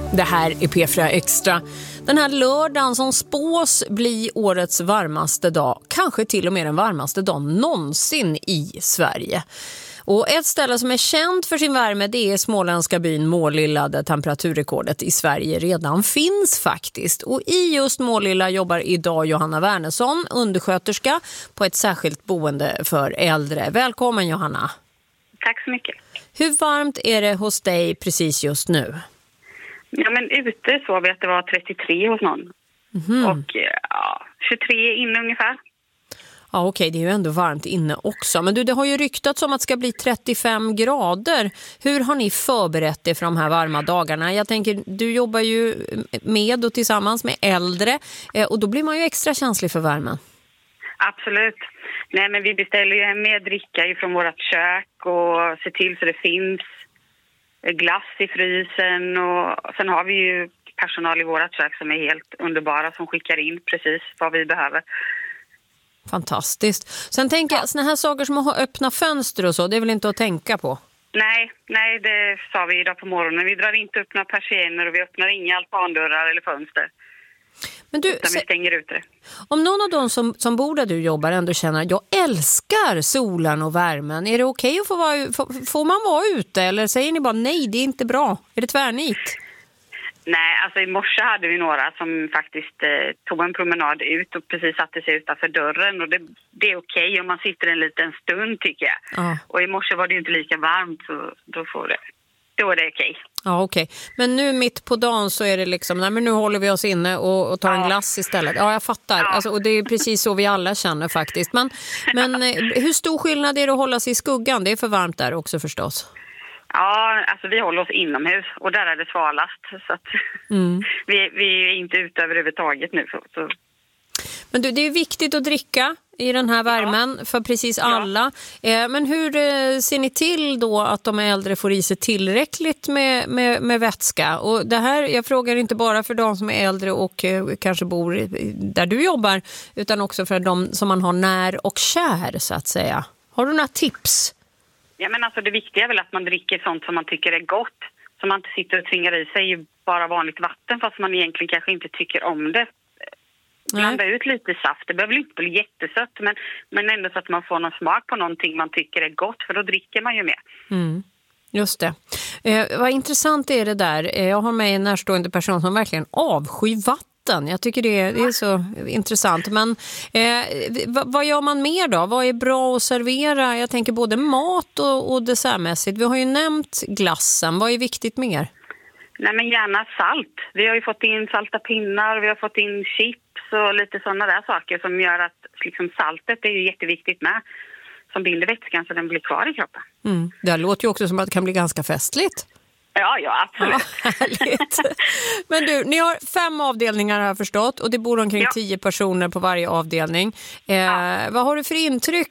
Det här är P4 Extra. Den här lördagen som spås bli årets varmaste dag, kanske till och med den varmaste dagen någonsin i Sverige. Och ett ställe som är känt för sin värme, det är småländska byn Målilla, där temperaturrekordet i Sverige redan finns faktiskt. Och i just Målilla jobbar idag Johanna Wernersson, undersköterska på ett särskilt boende för äldre. Välkommen Johanna. Tack så mycket. Hur varmt är det hos dig precis just nu? Ja, men ute såg vi att det var 33 hos någon. Och 23 inne ungefär. Ja, okej, det är ju ändå varmt inne också. Men du, det har ju ryktats om att det ska bli 35 grader. Hur har ni förberett er för de här varma dagarna? Jag tänker, du jobbar ju med och tillsammans med äldre. Och då blir man ju extra känslig för värmen. Absolut. Nej, men vi beställer ju med dricka från vårt kök och ser till så det finns glass i frysen. Och sen har vi ju personal i vårt kök som är helt underbara, som skickar in precis vad vi behöver. Fantastiskt. Sen tänker jag, såna här saker som att ha öppna fönster och så, det är väl inte att tänka på? Nej, det sa vi idag på morgonen. Vi drar inte upp några persienner och vi öppnar inga altandörrar eller fönster. Men du, utan vi stänger ut det. Om någon av dem som bor där du jobbar ändå känner att jag älskar solen och värmen, är det okej att får man vara ute eller säger ni bara nej, det är inte bra? Är det tvärnit? Nej, alltså i morse hade vi några som faktiskt tog en promenad ut och precis satte sig utanför dörren. Och det är okej om man sitter en liten stund, tycker jag. Ja. Och i morse var det inte lika varmt, så då är det okej. Ja, okej. Men nu mitt på dagen så är det liksom, nej men nu håller vi oss inne och tar en glass istället. Ja, jag fattar. Ja. Alltså, och det är precis så vi alla känner faktiskt. Men hur stor skillnad är det att hålla sig i skuggan? Det är för varmt där också förstås. Ja, alltså vi håller oss inomhus och där är det svalast. Så att vi är inte ute överhuvudtaget nu. Så. Men du, det är viktigt att dricka i den här värmen för precis alla. Men hur ser ni till då att de äldre får i sig tillräckligt med vätska? Och det här, jag frågar inte bara för de som är äldre och kanske bor där du jobbar, utan också för de som man har när och kär, så att säga. Har du några tips? Ja, men alltså det viktiga är väl att man dricker sånt som man tycker är gott. Så man inte sitter och tvingar i sig bara vanligt vatten fast man egentligen kanske inte tycker om det. Blanda ut lite saft. Det behöver inte bli jättesött, men ändå så att man får någon smak på någonting man tycker är gott, för då dricker man ju mer. Just det. Vad intressant är det där. Jag har med en närstående person som verkligen avskyr vatten. Jag tycker det är så intressant. Men vad gör man mer då? Vad är bra att servera? Jag tänker både mat och dessertmässigt. Vi har ju nämnt glassen. Vad är viktigt mer? Nej, men gärna salt. Vi har ju fått in salta pinnar, vi har fått in chips och lite sådana där saker som gör att liksom, saltet är ju jätteviktigt med. Som binder vätskan så den blir kvar i kroppen. Det låter ju också som att det kan bli ganska festligt. Ja, absolut. Ja, härligt. Men du, ni har 5 avdelningar, har jag förstått, och det bor omkring 10 personer på varje avdelning. Vad har du för intryck?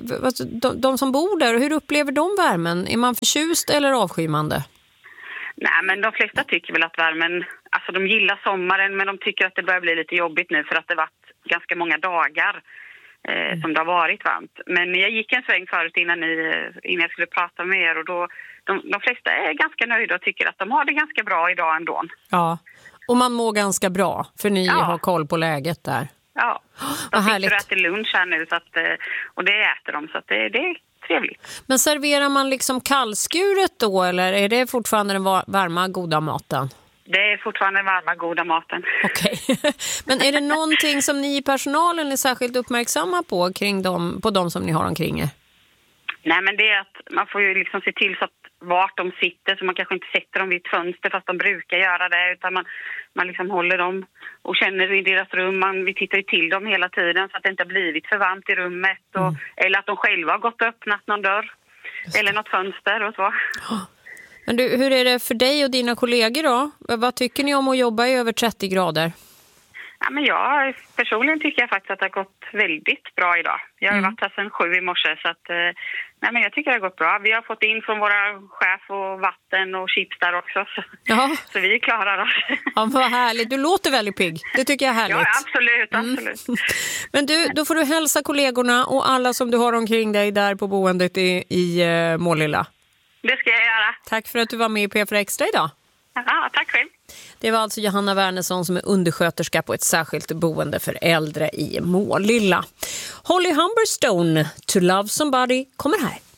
De som bor där, hur upplever de värmen? Är man förtjust eller avskymande? Nej, men de flesta tycker väl att värmen, alltså de gillar sommaren, men de tycker att det börjar bli lite jobbigt nu för att det varit ganska många dagar som det har varit varmt. Men jag gick en sväng förut innan jag skulle prata med er, och då de flesta är ganska nöjda och tycker att de har det ganska bra idag ändå. Ja, och man mår ganska bra för ni har koll på läget där. Ja, de sitter och äter lunch här nu så att, och det äter de, så att det är trevligt. Men serverar man liksom kallskuret då, eller är det fortfarande den varma, goda maten? Det är fortfarande den varma, goda maten. Okej. Men är det någonting som ni i personalen är särskilt uppmärksamma på kring på de som ni har omkring er? Nej, men det är att man får ju liksom se till så att vart de sitter, så man kanske inte sätter dem vid ett fönster fast de brukar göra det, utan man liksom håller dem och känner i deras rum. Vi tittar ju till dem hela tiden så att det inte har blivit för varmt i rummet eller att de själva har gått och öppnat någon dörr eller något fönster och så. Men du, hur är det för dig och dina kollegor då? Vad tycker ni om att jobba i över 30 grader? Ja, men personligen tycker jag faktiskt att det har gått väldigt bra idag. Jag har varit här sedan 7 i morse, så att men jag tycker det har gått bra. Vi har fått in från våra chef och vatten och chips där också. Så vi klarar oss. Ja, vad härligt. Du låter väldigt pigg. Det tycker jag är härligt. Ja, absolut. Men du, då får du hälsa kollegorna och alla som du har omkring dig där på boendet i Målilla. Det ska jag göra. Tack för att du var med i P4 Extra idag. Ja, tack själv. Det var alltså Johanna Wernersson som är undersköterska på ett särskilt boende för äldre i Målilla. Holly Humberstone, To Love Somebody, kommer här.